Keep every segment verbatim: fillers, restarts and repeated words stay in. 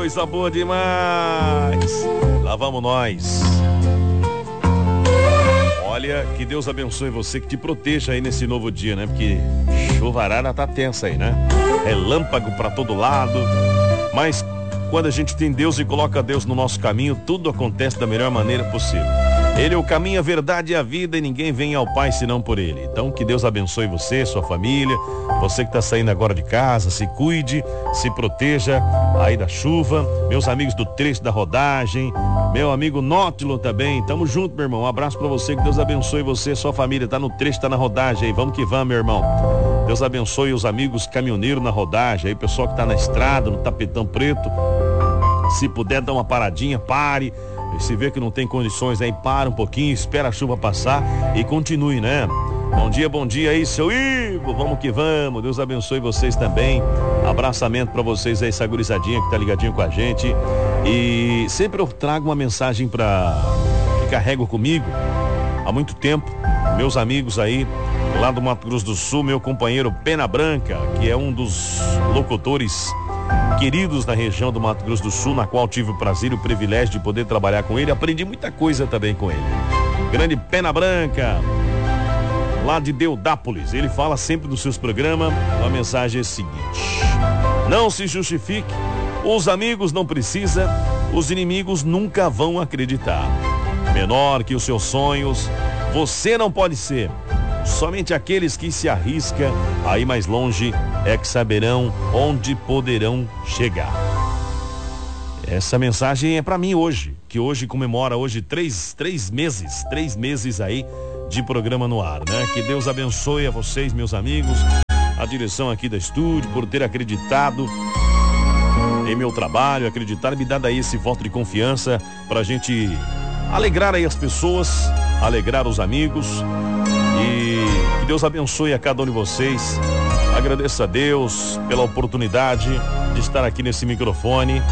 coisa boa demais. Lá vamos nós. Olha, que Deus abençoe você, que te proteja aí nesse novo dia, né? Porque chuvarada tá tensa aí, né? Relâmpago pra todo lado. Mas quando a gente tem Deus e coloca Deus no nosso caminho, tudo acontece da melhor maneira possível. Ele é o caminho, a verdade e a vida, e ninguém vem ao Pai senão por Ele. Então que Deus abençoe você, sua família, você que está saindo agora de casa, se cuide, se proteja aí da chuva. Meus amigos do trecho da rodagem, meu amigo Nótilo também, tamo junto, meu irmão. Um abraço pra você, que Deus abençoe você, sua família, tá no trecho, tá na rodagem aí, vamos que vamos, meu irmão. Deus abençoe os amigos caminhoneiros na rodagem aí, pessoal que tá na estrada, no tapetão preto. Se puder dar uma paradinha, pare. Se vê que não tem condições aí, para um pouquinho, espera a chuva passar e continue, né? Bom dia, bom dia aí, seu Ivo, vamos que vamos, Deus abençoe vocês também. Abraçamento pra vocês aí, essa gurizadinha que tá ligadinho com a gente. E sempre eu trago uma mensagem pra que carrego comigo há muito tempo, meus amigos aí lá do Mato Grosso do Sul, meu companheiro Pena Branca, que é um dos locutores queridos na região do Mato Grosso do Sul, na qual tive o prazer e o privilégio de poder trabalhar com ele. Aprendi muita coisa também com ele. Grande Pena Branca, lá de Deodápolis. Ele fala sempre nos seus programas. A mensagem é a seguinte: não se justifique, os amigos não precisam, os inimigos nunca vão acreditar. Menor que os seus sonhos, você não pode ser. Somente aqueles que se arriscam a ir mais longe é que saberão onde poderão chegar. Essa mensagem é para mim hoje, que hoje comemora hoje três, três meses, três meses aí de programa no ar, né? Que Deus abençoe a vocês, meus amigos, a direção aqui da estúdio, por ter acreditado em meu trabalho, acreditar, me dado aí esse voto de confiança pra gente alegrar aí as pessoas, alegrar os amigos. E que Deus abençoe a cada um de vocês. Agradeço a Deus pela oportunidade de estar aqui nesse microfone,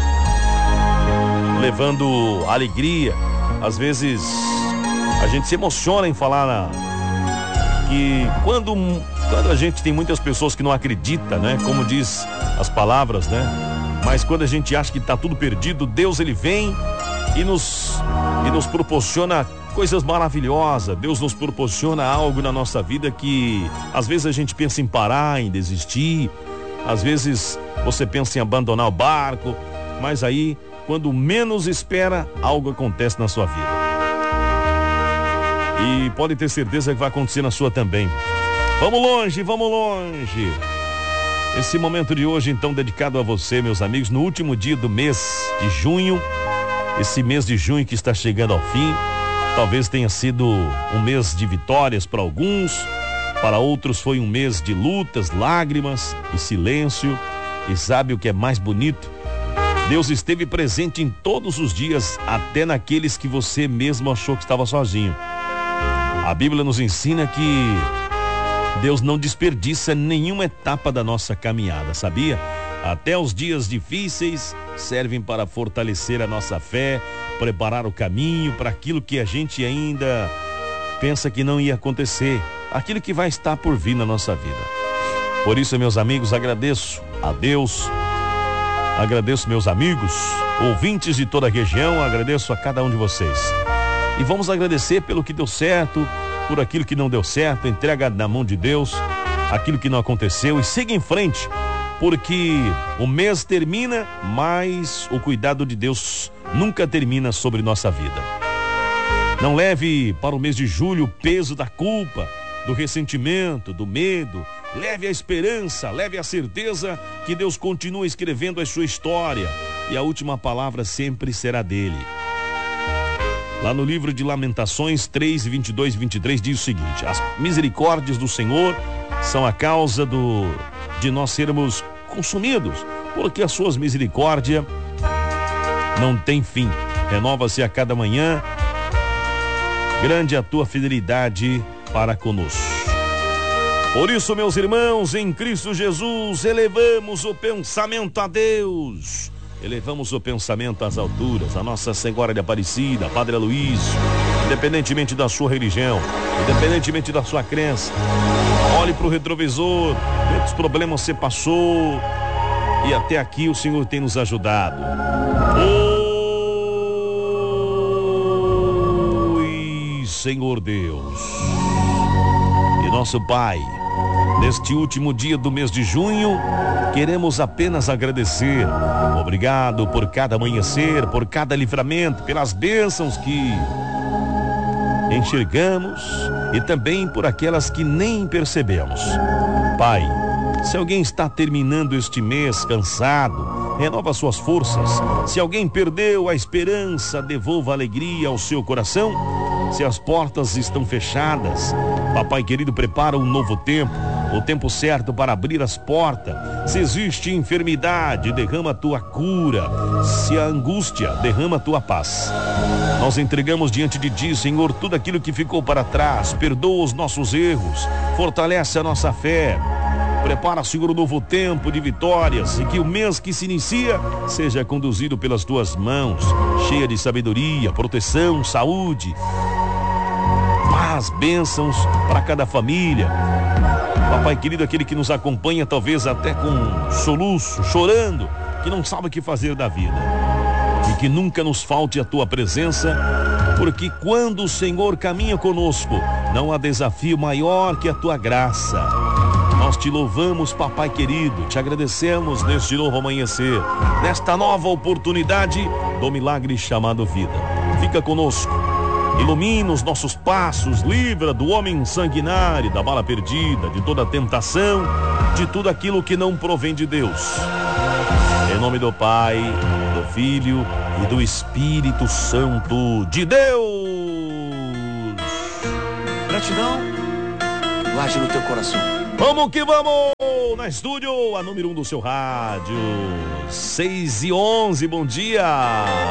levando alegria. Às vezes a gente se emociona em falar na... que quando, quando a gente tem muitas pessoas que não acreditam, né? Como diz as palavras, né? Mas quando a gente acha que está tudo perdido, Deus ele vem e nos, e nos proporciona coisas maravilhosas. Deus nos proporciona algo na nossa vida que às vezes a gente pensa em parar, em desistir, às vezes você pensa em abandonar o barco, mas aí quando menos espera, algo acontece na sua vida. E pode ter certeza que vai acontecer na sua também. Vamos longe, vamos longe. Esse momento de hoje então dedicado a você, meus amigos, no último dia do mês de junho, esse mês de junho que está chegando ao fim. Talvez tenha sido um mês de vitórias para alguns, para outros foi um mês de lutas, lágrimas e silêncio. E sabe o que é mais bonito? Deus esteve presente em todos os dias, até naqueles que você mesmo achou que estava sozinho. A Bíblia nos ensina que Deus não desperdiça nenhuma etapa da nossa caminhada, sabia? Até os dias difíceis servem para fortalecer a nossa fé, preparar o caminho para aquilo que a gente ainda pensa que não ia acontecer, aquilo que vai estar por vir na nossa vida. Por isso, meus amigos, agradeço a Deus, agradeço meus amigos, ouvintes de toda a região, agradeço a cada um de vocês. E vamos agradecer pelo que deu certo, por aquilo que não deu certo, entrega na mão de Deus aquilo que não aconteceu e siga em frente, porque o mês termina, mas o cuidado de Deus nunca termina sobre nossa vida. Não leve para o mês de julho o peso da culpa, do ressentimento, do medo. Leve a esperança, leve a certeza que Deus continua escrevendo a sua história e a última palavra sempre será dele. Lá no livro de Lamentações três, vinte e dois e vinte e três diz o seguinte: as misericórdias do Senhor são a causa do, de nós sermos consumidos, porque as suas misericórdias não têm fim, renova-se a cada manhã, grande a tua fidelidade para conosco. Por isso, meus irmãos, em Cristo Jesus, elevamos o pensamento a Deus, elevamos o pensamento às alturas, a Nossa Senhora de Aparecida, a Padre Aloísio, independentemente da sua religião, independentemente da sua crença. Olhe para o retrovisor, quantos problemas você passou, E até aqui o Senhor tem nos ajudado. Oi, Senhor Deus e nosso Pai, neste último dia do mês de junho, queremos apenas agradecer. Obrigado por cada amanhecer, por cada livramento, pelas bênçãos que enxergamos e também por aquelas que nem percebemos. Pai, se alguém está terminando este mês cansado, renova suas forças. Se alguém perdeu a esperança, devolva a alegria ao seu coração. Se as portas estão fechadas, Papai querido, prepara um novo tempo, o tempo certo para abrir as portas. Se existe enfermidade, derrama a tua cura. Se a angústia, derrama a tua paz. Nós entregamos diante de ti, Senhor, tudo aquilo que ficou para trás. Perdoa os nossos erros, fortalece a nossa fé. Prepara, Senhor, um novo tempo de vitórias e que o mês que se inicia seja conduzido pelas tuas mãos, cheia de sabedoria, proteção, saúde, paz, bênçãos para cada família. Papai querido, aquele que nos acompanha talvez até com soluço, chorando, que não sabe o que fazer da vida. E que nunca nos falte a tua presença, porque quando o Senhor caminha conosco, não há desafio maior que a tua graça. Nós te louvamos, Papai querido, te agradecemos neste novo amanhecer, nesta nova oportunidade do milagre chamado vida. Fica conosco, ilumina os nossos passos, livra do homem sanguinário, da bala perdida, de toda tentação, de tudo aquilo que não provém de Deus. Em nome do Pai, do Filho e do Espírito Santo de Deus. Gratidão, guarde no teu coração. Vamos que vamos! Na estúdio, a número um do seu rádio, seis e onze, bom dia!